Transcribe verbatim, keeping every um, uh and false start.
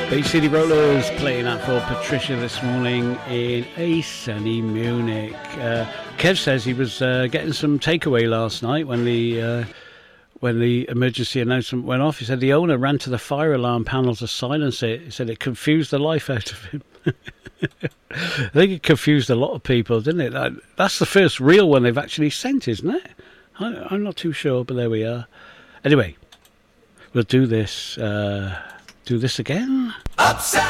Bay City Rollers playing that for Patricia this morning in a sunny Munich. Uh, Kev says he was uh, getting some takeaway last night when the uh, when the emergency announcement went off. He said the owner ran to the fire alarm panel to silence it. He said it confused the life out of him. I think it confused a lot of people, didn't it? That, that's the first real one they've actually sent, isn't it? I, I'm not too sure, but there we are. Anyway, we'll do this. Uh, do this again. Upset.